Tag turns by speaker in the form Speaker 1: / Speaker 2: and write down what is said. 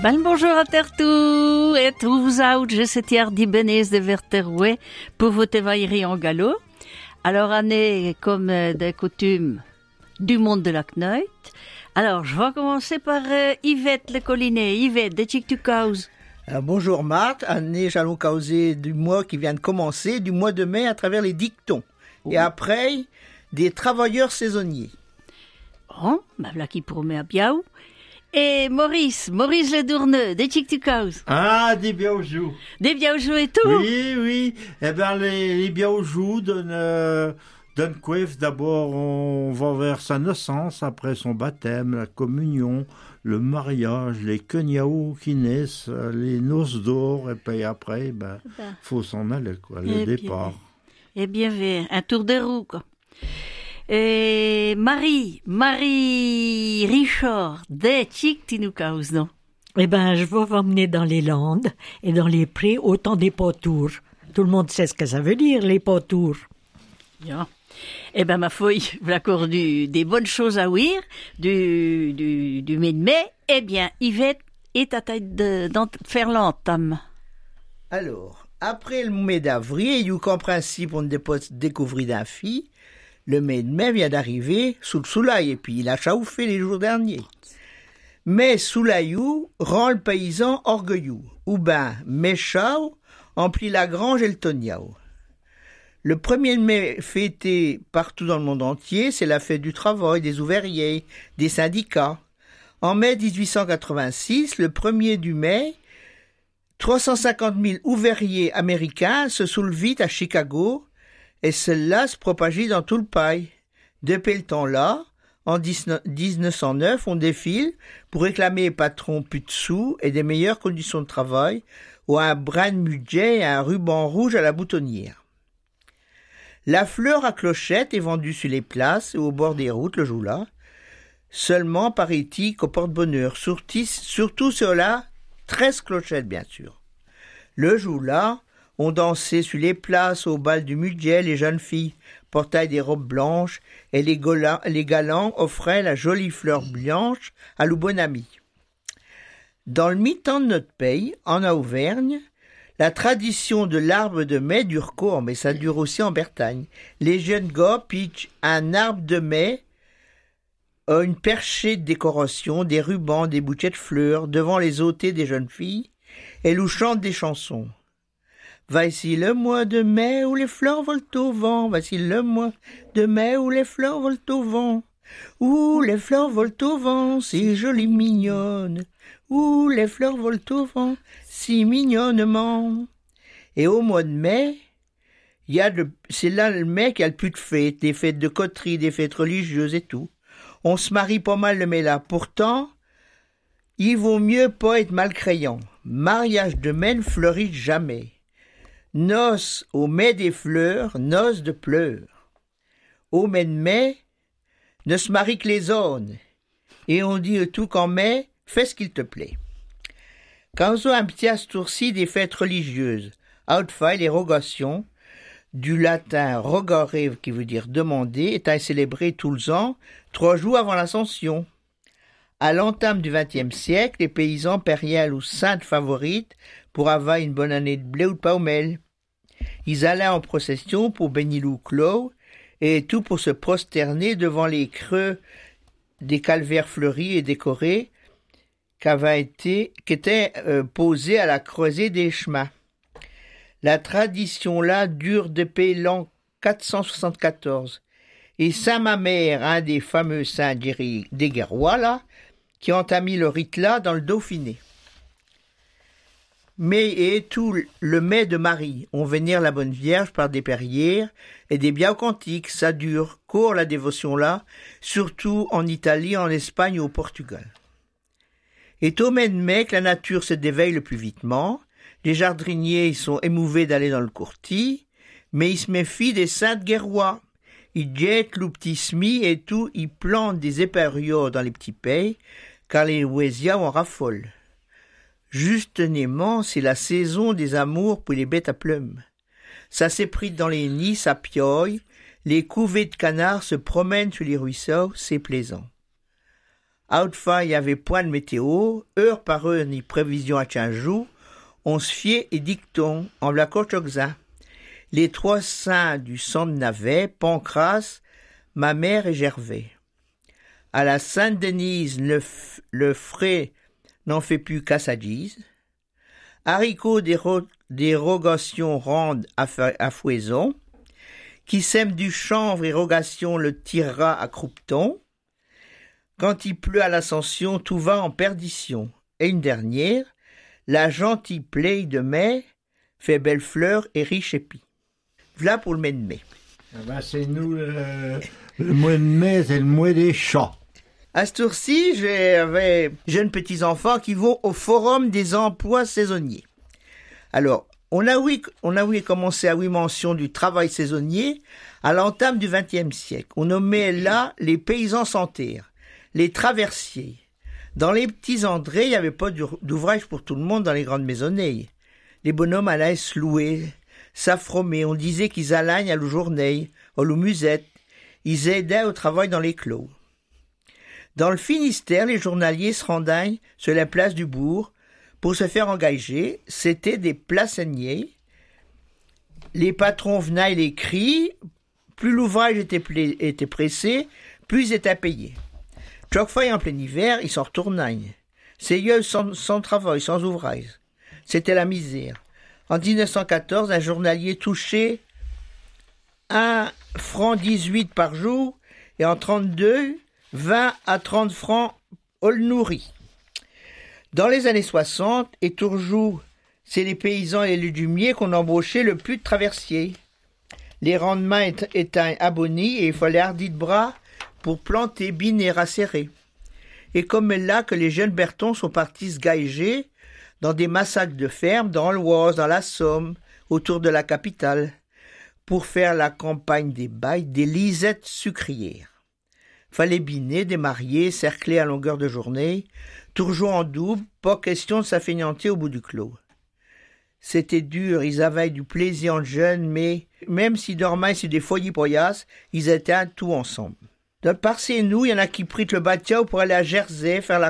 Speaker 1: Ben bonjour à Tertou et tous out, je sais hier di Benez de Verteroué pour vos tevailleries en galop. Alors, année comme de coutume du monde de la Kneut. Alors, je vais commencer par Yvette Le Collinet. Yvette, de Tchik-Tukaus.
Speaker 2: Bonjour Marthe, année j'allons causer du mois qui vient de commencer, du mois de mai à travers les dictons. Oh. Et après, des travailleurs saisonniers.
Speaker 1: Bon, ben voilà qui promet à Biaou. Et Maurice Le Dourneux, des Tchik-Tukaus.
Speaker 3: Ah, des biaoujous.
Speaker 1: Des biaoujous et tout.
Speaker 3: Oui. Eh ben, les biaoujous donnent quoi? D'abord, on va vers sa naissance, après son baptême, la communion, le mariage, les keniaou qui naissent, les noces d'or, et puis après, faut s'en aller, quoi, le départ.
Speaker 1: Eh bien, un tour de roue, quoi. Et Marie Richard, des Tchik-Tukaus, non?
Speaker 4: Eh ben, je vais m'emmener dans les Landes et dans les prés au temps des potours. Tout le monde sait ce que ça veut dire, les potours.
Speaker 1: Bien. Eh ben, ma fouille, voilà encore des bonnes choses à ouïr, du mai de mai. Eh bien, Yvette est à taille d'en faire l'entame.
Speaker 2: Alors, après le mai d'avril, il y a qu'en principe, on ne peut découvrir d'un fille. Le mai de mai vient d'arriver sous le soleil, et puis il a chauffé les jours derniers. Mais soulaillou rend le paysan orgueilleux, ou ben méchao emplit la grange et le toniao. Le 1er mai fêté partout dans le monde entier, c'est la fête du travail, des ouvriers, des syndicats. En mai 1886, le 1er du mai, 350 000 ouvriers américains se soulevent à Chicago, et cela se propageait dans tout le pays. Depuis le temps-là, en 1909, on défile pour réclamer patrons plus de sous et des meilleures conditions de travail, ou un brin de budget et un ruban rouge à la boutonnière. La fleur à clochette est vendue sur les places et au bord des routes le jour-là, seulement paraît-il qu'au porte-bonheur, surtout ceux-là, 13 clochettes bien sûr. Le jour-là, on dansait sur les places au bal du Muguet, les jeunes filles portaient des robes blanches et les galants offraient la jolie fleur blanche à leur bon ami. Dans le mi-temps de notre pays, en Auvergne, la tradition de l'arbre de mai dure court, mais ça dure aussi en Bretagne. Les jeunes gars pitchent un arbre de mai, une perchée de décoration, des rubans, des bouquets de fleurs devant les ôtés des jeunes filles et nous chantent des chansons. Voici le mois de mai où les fleurs volent au vent. Voici le mois de mai où les fleurs volent au vent. Où les fleurs volent au vent, si jolies mignonnes. Où les fleurs volent au vent, si mignonnement. Et au mois de mai, c'est là le mai qu'il y a le plus de fêtes, des fêtes de coterie, des fêtes religieuses et tout. On se marie pas mal le mai là. Pourtant, il vaut mieux pas être malcréant. Mariage de mai ne fleurit jamais. Noces au mai des fleurs, noces de pleurs. Au mai de mai, ne se marie que les zones. Et on dit tout qu'en mai, fais ce qu'il te plaît. Quand on a un petit astourci des fêtes religieuses, outfile et rogation, du latin rogare qui veut dire demander, est célébré tous les ans, 3 jours avant l'Ascension. À l'entame du XXe siècle, les paysans périels ou saintes favorites pour avoir une bonne année de blé ou de paumelle. Ils allaient en procession pour Benilou Clos et tout pour se prosterner devant les creux des calvaires fleuris et décorés qui étaient posés à la croisée des chemins. La tradition-là dure depuis l'an 474. Et Saint-Mamère, un des fameux saints des Guerrois, là, qui ont mis le rite-là dans le Dauphiné. Mais et tout le mai de Marie, on vénère la Bonne Vierge par des prières et des biens cantiques, ça dure, court la dévotion là, surtout en Italie, en Espagne ou au Portugal. Et au mai de mai que la nature se déveille le plus vitement, les jardiniers sont émouvés d'aller dans le courtis, mais ils se méfient des saints guerrois. Ils jettent le petit smi et tout, ils plantent des épériaux dans les petits pays, car les Ouésias en raffolent. Justement, c'est la saison des amours pour les bêtes à plumes. Ça s'éprite dans les nids, ça pioille, les couvées de canards se promènent sur les ruisseaux, c'est plaisant. Autrefois, il y avait point de météo, heure par heure ni prévision à 15 jours, on se fiait et dicton, en la cochoxa. Les 3 saints du sang de Navet, Pancras, ma mère et Gervais. À la Sainte-Denise, le frais n'en fait plus qu'à sa dise. Haricots des rogations rendent à foison. Qui sème du chanvre et rogation le tirera à croupeton. Quand il pleut à l'ascension, tout va en perdition. Et une dernière, la gentille plaie de mai fait belle fleur et riche épi. Voilà pour le mois de mai.
Speaker 3: C'est nous, le mois de mai, c'est le mois des chats.
Speaker 2: À ce tour-ci, j'avais jeunes petits-enfants qui vont au forum des emplois saisonniers. Alors, on a commencé à mention du travail saisonnier à l'entame du XXe siècle. On nommait là les paysans sans terre, les traversiers. Dans les petits Andrés, il n'y avait pas d'ouvrage pour tout le monde dans les grandes maisonnées. Les bonhommes allaient se louer, s'affromer. On disait qu'ils allaient à la journée, à la musette. Ils aidaient au travail dans les clos. Dans le Finistère, les journaliers se rendaient sur la place du bourg pour se faire engager. C'était des plaçanniers. Les patrons venaient les cris. Plus l'ouvrage était pressé, plus ils étaient payés. Chaque fois en plein hiver, ils s'en retournaient. C'est eux sans travail, sans ouvrage. C'était la misère. En 1914, un journalier touchait 1,18 franc par jour et en 1932, 20 à 30 francs all nourri. Dans les années 60, et toujours, c'est les paysans et les légumiers qu'on embauchait le plus de traversiers. Les rendements étaient abonis et il fallait hardi de bras pour planter, biner et rasserrer. Et comme là que les jeunes Bertons sont partis se gager dans des massacres de fermes, dans l'Oise, dans la Somme, autour de la capitale, pour faire la campagne des bails, des lisettes sucrières. Fallait biner, démarier, cercler à longueur de journée, toujours en double, pas question de s'affainéanter au bout du clos. C'était dur, ils avaient du plaisir en jeunes, mais même s'ils dormaient sur des foyers poyasses, ils étaient tout ensemble. De par chez nous, il y en a qui prirent le bateau pour aller à Jersey faire la